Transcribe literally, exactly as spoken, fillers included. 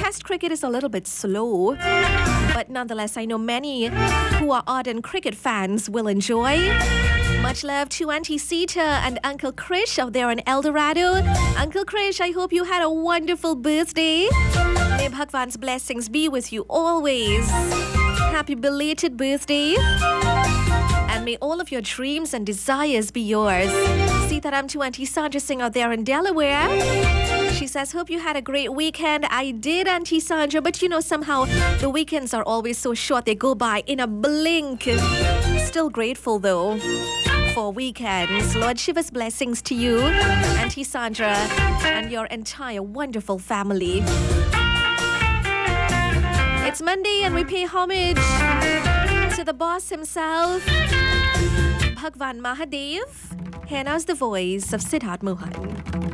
Test cricket is a little bit slow, but nonetheless, I know many who are ardent cricket fans will enjoy. Much love to Auntie Sita and Uncle Krish out there in El Dorado. Uncle Krish, I hope you had a wonderful birthday. May Bhagwan's blessings be with you always. Happy belated birthday. And may all of your dreams and desires be yours. Sitaram to Auntie Sandra Singh out there in Delaware. She says, hope you had a great weekend. I did, Auntie Sandra, but you know, somehow the weekends are always so short. They go by in a blink. Still grateful, though, for weekends. Lord Shiva's blessings to you, Auntie Sandra, and your entire wonderful family. It's Monday and we pay homage to the boss himself, Bhagwan Mahadev. Here now's the voice of Siddharth Mohan.